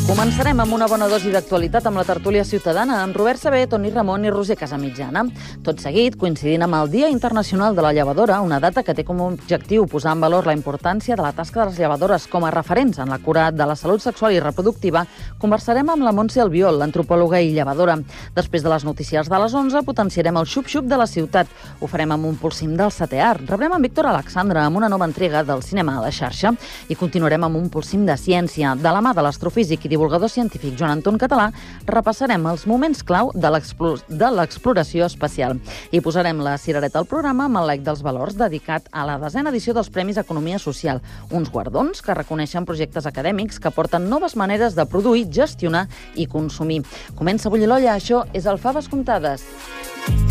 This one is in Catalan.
Començarem amb una bona dosi d'actualitat amb la tertúlia ciutadana amb Robert Sabé, Toni Ramon i Roser Casamitjana. Tot seguit, coincidint amb el Dia Internacional de la Llevadora, una data que té com a objectiu posar en valor la importància de la tasca de les llevadores com a referents en la cura de la salut sexual i reproductiva, conversarem amb la Montse Albiol, l'antropòloga i llevadora. Després de les notícies de les 11, potenciarem el xup-xup de la ciutat. Ho farem amb un polsim del setè art. Rebrem en Víctor Alexandre amb una nova entrega del cinema a la xarxa i continuarem amb un polsim de ciència. De la mà de l'astrofísic i divulgador científic Joan Anton Català, repassarem els moments clau de l'exploració espacial. I posarem la cirereta al programa amb el Laic dels Valors, dedicat a la 10a edició dels Premis Economia Social, uns guardons que reconeixen projectes acadèmics que porten noves maneres de produir, gestionar i consumir. Comença a bullir l'olla, això és el Faves Comptades.